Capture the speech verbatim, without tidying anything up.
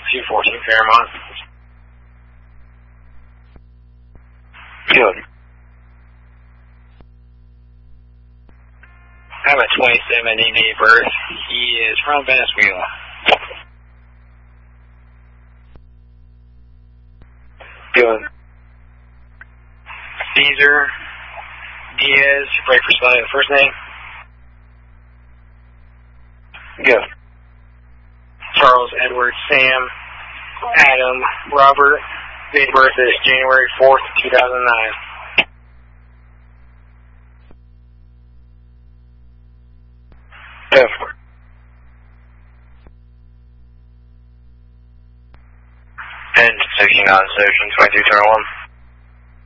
two fourteen Fairmont. Good. I have a twenty-seven D date of birth. He is from Venezuela. Good. Caesar Diaz, ready for spelling the first name. Good. Charles Edward Sam Adam Robert. Date of birth is January fourth, two thousand nine. Good. And sixty-nine, station twenty-two twenty-one.